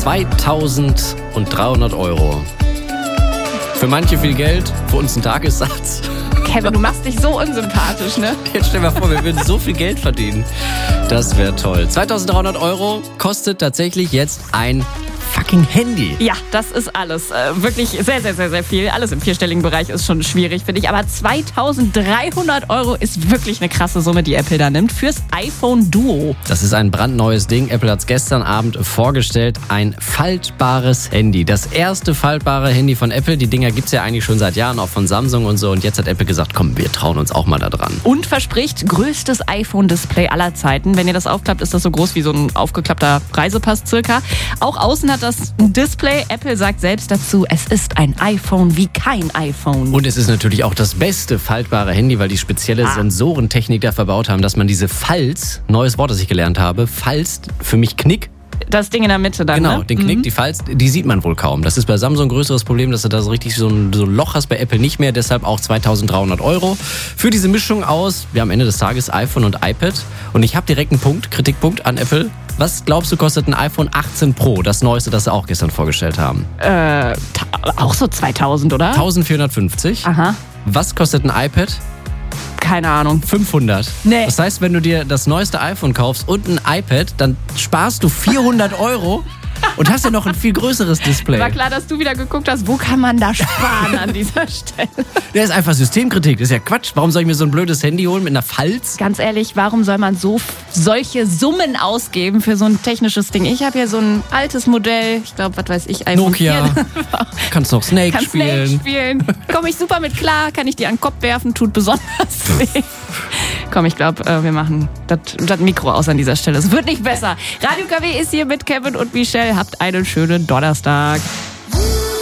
2.300 Euro. Für manche viel Geld, für uns ein Tagessatz. Kevin, du machst dich so unsympathisch, ne? Jetzt stell dir mal vor, wir würden so viel Geld verdienen. Das wäre toll. 2.300 Euro kostet tatsächlich jetzt ein fucking Handy. Ja, das ist alles. Wirklich sehr, sehr, sehr, sehr viel. Alles im vierstelligen Bereich ist schon schwierig, finde ich. Aber 2.300 Euro ist wirklich eine krasse Summe, die Apple da nimmt fürs iPhone Duo. Das ist ein brandneues Ding. Apple hat es gestern Abend vorgestellt. Ein faltbares Handy. Das erste faltbare Handy von Apple. Die Dinger gibt es ja eigentlich schon seit Jahren, auch von Samsung und so. Und jetzt hat Apple gesagt, komm, wir trauen uns auch mal da dran. Und verspricht größtes iPhone-Display aller Zeiten. Wenn ihr das aufklappt, ist das so groß wie so ein aufgeklappter Reisepass circa. Auch außen hat das ein Display. Apple sagt selbst dazu, es ist ein iPhone wie kein iPhone. Und es ist natürlich auch das beste faltbare Handy, weil die spezielle Sensorentechnik da verbaut haben, dass man diese Falz, neues Wort, das ich gelernt habe, Falz, für mich Knick. Das Ding in der Mitte dann, Genau, ne? den Knick, die Falz, die sieht man wohl kaum. Das ist bei Samsung ein größeres Problem, dass du da so richtig so ein Loch hast, bei Apple nicht mehr. Deshalb auch 2.300 Euro für diese Mischung aus, wir am Ende des Tages iPhone und iPad. Und ich habe direkt einen Kritikpunkt an Apple. Was glaubst du, kostet ein iPhone 18 Pro, das neueste, das sie auch gestern vorgestellt haben? Auch so 2.000, oder? 1.450. Aha. Was kostet ein iPad? Keine Ahnung. 500. Nee. Das heißt, wenn du dir das neueste iPhone kaufst und ein iPad, dann sparst du 400 Euro und hast ja noch ein viel größeres Display. War klar, dass du wieder geguckt hast, wo kann man da sparen an dieser Stelle? Der ist einfach Systemkritik. Das ist ja Quatsch. Warum soll ich mir so ein blödes Handy holen mit einer Falz? Ganz ehrlich, warum soll man solche Summen ausgeben für so ein technisches Ding? Ich habe hier so ein altes Modell, ich glaube, was weiß ich, iPhone Nokia. 4. Kannst noch Snake spielen. Komme ich super mit klar, kann ich dir an den Kopf werfen, tut besonders weh. Komm, ich glaube, wir machen das Mikro aus an dieser Stelle. Es wird nicht besser. Radio KW ist hier mit Kevin und Michelle. Habt einen schönen Donnerstag.